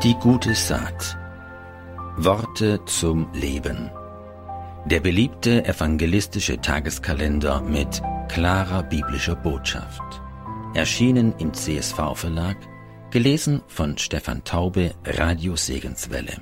Die gute Saat. Worte zum Leben. Der beliebte evangelistische Tageskalender mit klarer biblischer Botschaft. Erschienen im CSV-Verlag, gelesen von Stefan Taube, Radio Segenswelle.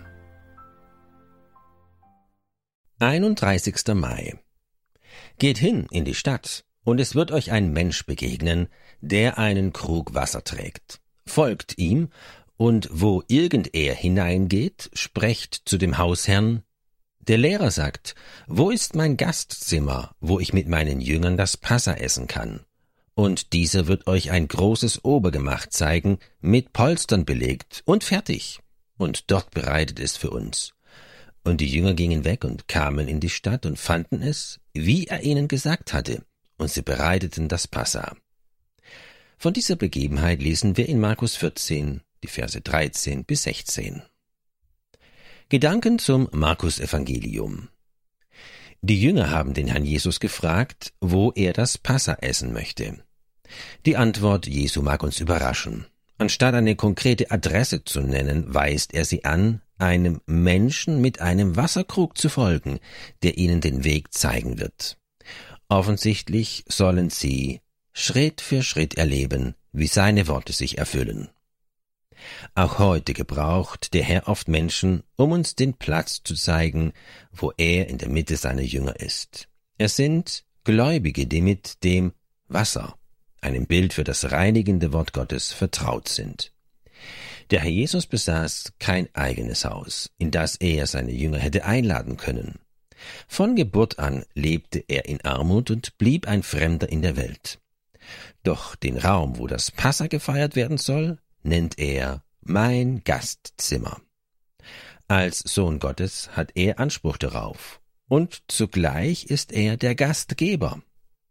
31. Mai. Geht hin in die Stadt, und es wird euch ein Mensch begegnen, der einen Krug Wasser trägt. Folgt ihm, und wo irgend er hineingeht, sprecht zu dem Hausherrn: Der Lehrer sagt, wo ist mein Gastzimmer, wo ich mit meinen Jüngern das Passa essen kann? Und dieser wird euch ein großes Obergemach zeigen, mit Polstern belegt und fertig. Und dort bereitet es für uns. Und die Jünger gingen weg und kamen in die Stadt und fanden es, wie er ihnen gesagt hatte, und sie bereiteten das Passa. Von dieser Begebenheit lesen wir in Markus 14, die Verse 13 bis 16. Gedanken zum Markus-Evangelium. Die Jünger haben den Herrn Jesus gefragt, wo er das Passa essen möchte. Die Antwort Jesu mag uns überraschen. Anstatt eine konkrete Adresse zu nennen, weist er sie an, einem Menschen mit einem Wasserkrug zu folgen, der ihnen den Weg zeigen wird. Offensichtlich sollen sie Schritt für Schritt erleben, wie seine Worte sich erfüllen. Auch heute gebraucht der Herr oft Menschen, um uns den Platz zu zeigen, wo er in der Mitte seiner Jünger ist. Es sind Gläubige, die mit dem Wasser, einem Bild für das reinigende Wort Gottes, vertraut sind. Der Herr Jesus besaß kein eigenes Haus, in das er seine Jünger hätte einladen können. Von Geburt an lebte er in Armut und blieb ein Fremder in der Welt. Doch den Raum, wo das Passa gefeiert werden soll, nennt er mein Gastzimmer. Als Sohn Gottes hat er Anspruch darauf, und zugleich ist er der Gastgeber.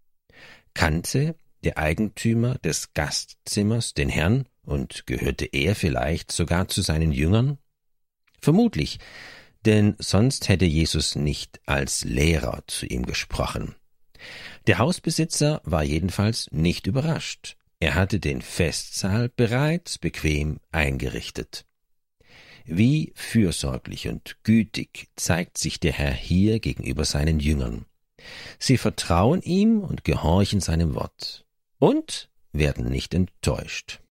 Kannte der Eigentümer des Gastzimmers den Herrn und gehörte er vielleicht sogar zu seinen Jüngern? Vermutlich, denn sonst hätte Jesus nicht als Lehrer zu ihm gesprochen. Der Hausbesitzer war jedenfalls nicht überrascht. Er hatte den Festsaal bereits bequem eingerichtet. Wie fürsorglich und gütig zeigt sich der Herr hier gegenüber seinen Jüngern. Sie vertrauen ihm und gehorchen seinem Wort und werden nicht enttäuscht.